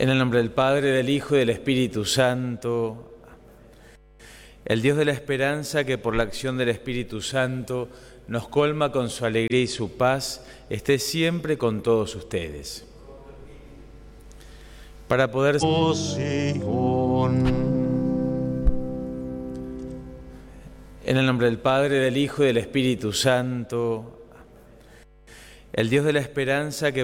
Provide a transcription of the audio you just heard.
En el nombre del Padre, del Hijo y del Espíritu Santo. El Dios de la esperanza, que por la acción del Espíritu Santo nos colma con su alegría y su paz, esté siempre con todos ustedes. Para poder... En el nombre del Padre, del Hijo y del Espíritu Santo. El Dios de la esperanza, que